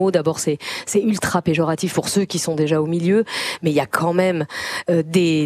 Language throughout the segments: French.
D'abord, c'est ultra péjoratif pour ceux qui sont déjà au milieu, mais il y a quand même des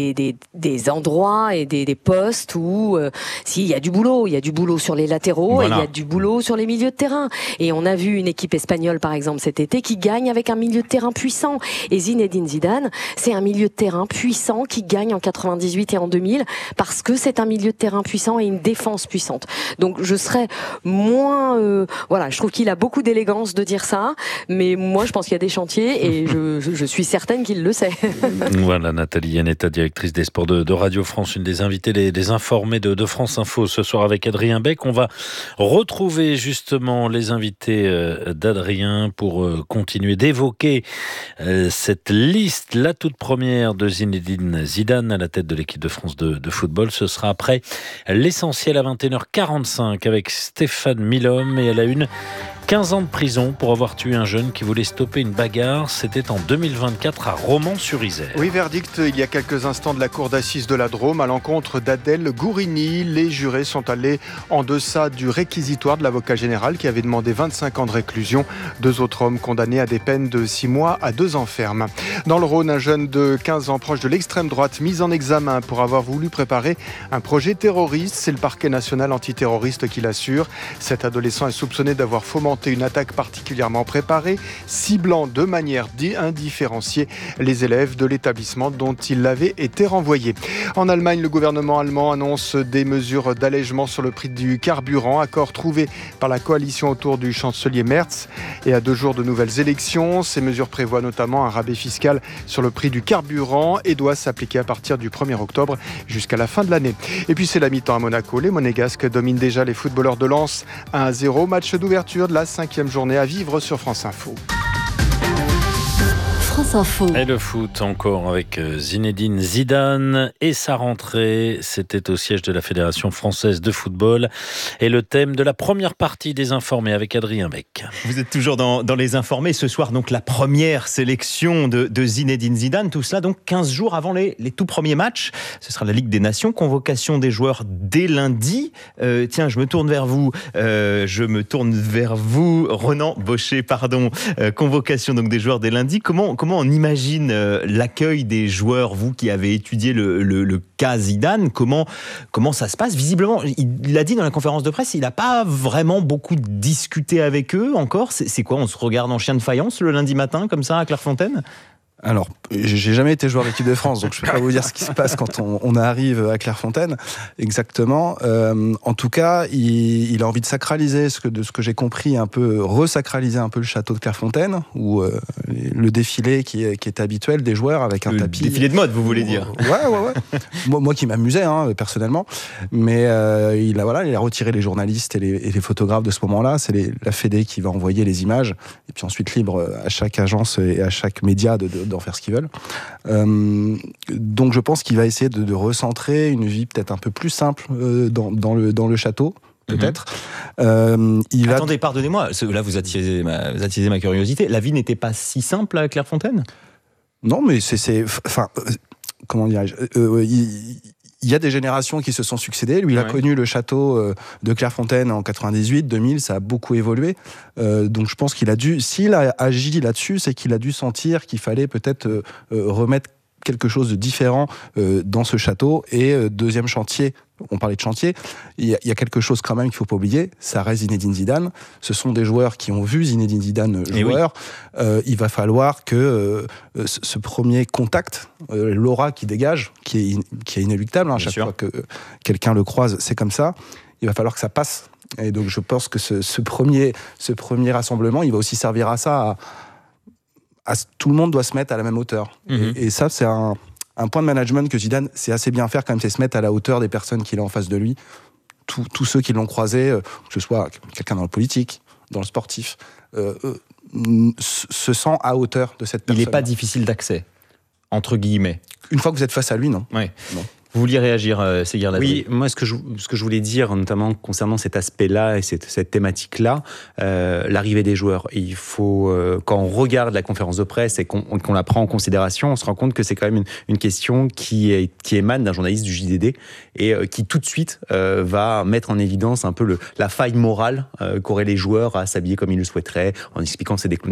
endroits et des postes où s'il y a du boulot sur les latéraux, voilà. Et il y a du boulot sur les milieux de terrain. Et on a vu une équipe espagnole, par exemple, cet été, qui gagne avec un milieu de terrain puissant. Et Zinedine Zidane, c'est un milieu de terrain puissant qui gagne en 98 et en 2000 parce que c'est un milieu de terrain puissant et une défense puissante. Donc je serais moins, je trouve qu'il a beaucoup d'élégance de dire ça. Mais moi, je pense qu'il y a des chantiers et je suis certaine qu'il le sait. Voilà, Nathalie Yanetta, directrice des sports de Radio France, une des invitées, des informés de France Info ce soir avec Adrien Beck. On va retrouver justement les invités d'Adrien pour continuer d'évoquer cette liste, la toute première de Zinedine Zidane à la tête de l'équipe de France de football. Ce sera après l'essentiel à 21h45 avec Stéphane Milhomme et à la une. 15 ans de prison pour avoir tué un jeune qui voulait stopper une bagarre. C'était en 2024 à Romans-sur-Isère. Oui, verdict il y a quelques instants de la cour d'assises de la Drôme à l'encontre d'Adèle Gourini. Les jurés sont allés en deçà du réquisitoire de l'avocat général qui avait demandé 25 ans de réclusion. 2 autres hommes condamnés à des peines de 6 mois à 2 ans ferme. Dans le Rhône, un jeune de 15 ans proche de l'extrême droite mis en examen pour avoir voulu préparer un projet terroriste. C'est le parquet national antiterroriste qui l'assure. Cet adolescent est soupçonné d'avoir fomenté une attaque particulièrement préparée, ciblant de manière indifférenciée les élèves de l'établissement dont il avait été renvoyé. En Allemagne, le gouvernement allemand annonce des mesures d'allègement sur le prix du carburant, accord trouvé par la coalition autour du chancelier Merz. Et à 2 jours de nouvelles élections, ces mesures prévoient notamment un rabais fiscal sur le prix du carburant et doivent s'appliquer à partir du 1er octobre jusqu'à la fin de l'année. Et puis c'est la mi-temps à Monaco. Les Monégasques dominent déjà les footballeurs de Lens 1-0. Match d'ouverture de la 5e journée à vivre sur France Info. France Info. Et le foot encore avec Zinedine Zidane et sa rentrée. C'était au siège de la Fédération française de football. Et le thème de la première partie des Informés avec Adrien Beck. Vous êtes toujours dans les Informés. Ce soir, donc, la première sélection de Zinedine Zidane. Tout cela, donc, 15 jours avant les tout premiers matchs. Ce sera la Ligue des Nations. Convocation des joueurs dès lundi. Tiens, je me tourne vers vous. Ronan Baucher, pardon. Convocation, donc, des joueurs dès lundi. Comment on imagine l'accueil des joueurs, vous qui avez étudié le cas Zidane, comment ça se passe? Visiblement, il l'a dit dans la conférence de presse, il n'a pas vraiment beaucoup discuté avec eux encore. C'est quoi, on se regarde en chien de faïence le lundi matin, comme ça, à Clairefontaine? Alors, j'ai jamais été joueur d'équipe de France, donc je peux pas vous dire ce qui se passe quand on arrive à Clairefontaine, exactement. En tout cas, il a envie de sacraliser, de ce que j'ai compris, un peu resacraliser un peu le château de Clairefontaine, où le défilé qui est habituel des joueurs avec un tapis. Défilé de mode, vous voulez dire? Ouais. moi qui m'amusais, personnellement. Mais il a retiré les journalistes et les photographes de ce moment-là. C'est la Fédé qui va envoyer les images, et puis ensuite libre à chaque agence et à chaque média d'en faire ce qu'ils veulent. Donc je pense qu'il va essayer de recentrer une vie peut-être un peu plus simple dans le château, peut-être. Attendez, pardonnez-moi, là vous attisez ma curiosité. La vie n'était pas si simple à Clairefontaine? Non, mais comment dirais-je, il y a des générations qui se sont succédées. Lui, il a connu le château de Clairefontaine en 98, 2000, ça a beaucoup évolué. Donc je pense s'il a agi là-dessus, c'est qu'il a dû sentir qu'il fallait peut-être remettre quelque chose de différent dans ce château. Et deuxième chantier, on parlait de chantier, il y a quelque chose quand même qu'il ne faut pas oublier, ça reste Zinedine Zidane. Ce sont des joueurs qui ont vu Zinedine Zidane joueur. Il va falloir que ce premier contact, l'aura qui dégage, qui est inéluctable, à chaque fois que quelqu'un le croise, c'est comme ça, il va falloir que ça passe. Et donc je pense que ce premier rassemblement, il va aussi servir à ça, tout le monde doit se mettre à la même hauteur. Et ça, c'est un point de management que Zidane sait assez bien faire quand même, c'est se mettre à la hauteur des personnes qu'il a en face de lui. Tous ceux qui l'ont croisé, que ce soit quelqu'un dans le politique, dans le sportif, se sent à hauteur de cette personne. Il n'est pas difficile d'accès, entre guillemets. Une fois que vous êtes face à lui, non. Ouais. Non. Vous vouliez réagir, Séguir Ladry? Oui, moi ce que je voulais dire, notamment concernant cet aspect-là et cette thématique-là, l'arrivée des joueurs. Il faut, quand on regarde la conférence de presse et qu'on la prend en considération, on se rend compte que c'est quand même une question qui émane d'un journaliste du JDD et qui tout de suite va mettre en évidence un peu la faille morale qu'auraient les joueurs à s'habiller comme ils le souhaiteraient, en expliquant que c'est